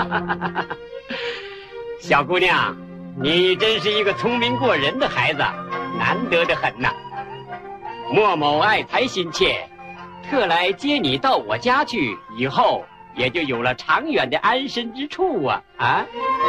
小姑娘，你真是一个聪明过人的孩子，难得的很呐。莫某爱才心切，特来接你到我家去，以后也就有了长远的安身之处啊！啊。